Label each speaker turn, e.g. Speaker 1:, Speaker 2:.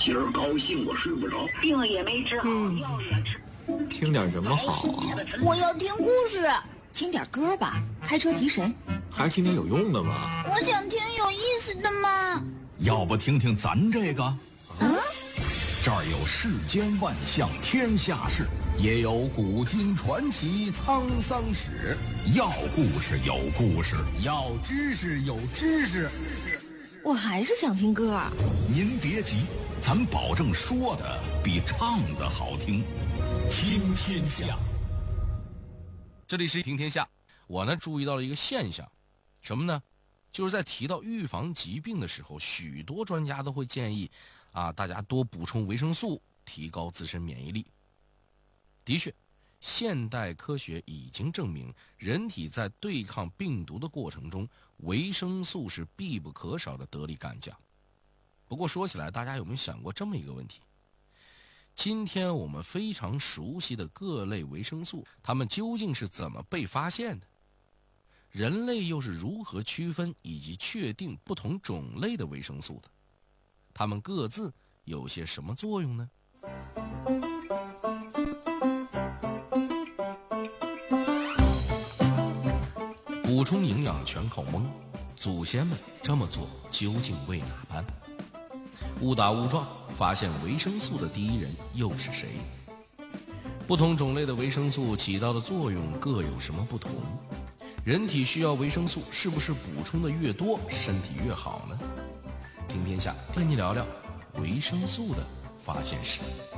Speaker 1: 今儿高兴我睡不着，
Speaker 2: 病也没治好，药也吃。
Speaker 3: 听点什么好啊？
Speaker 4: 我要听故事。
Speaker 5: 听点歌吧，开车提神。
Speaker 3: 还听点有用的吗？
Speaker 4: 我想听有意思的嘛。
Speaker 6: 要不听听咱这个？这儿有世间万象天下事，也有古今传奇沧桑史。要故事有故事，要知识有知识。
Speaker 5: 我还是想听歌。
Speaker 6: 您别急，咱保证说的比唱的好听。听天下。
Speaker 7: 这里是听天下。我呢注意到了一个现象，什么呢？就是在提到预防疾病的时候，许多专家都会建议大家多补充维生素，提高自身免疫力。的确，现代科学已经证明，人体在对抗病毒的过程中，维生素是必不可少的得力干将。不过说起来，大家有没有想过这么一个问题？今天我们非常熟悉的各类维生素，它们究竟是怎么被发现的？人类又是如何区分以及确定不同种类的维生素的？它们各自有些什么作用呢？补充营养全靠蒙，祖先们这么做究竟为哪般？误打误撞发现维生素的第一人又是谁？不同种类的维生素起到的作用各有什么不同？人体需要维生素，是不是补充的越多，身体越好呢？听天下，跟你聊聊维生素的发现史。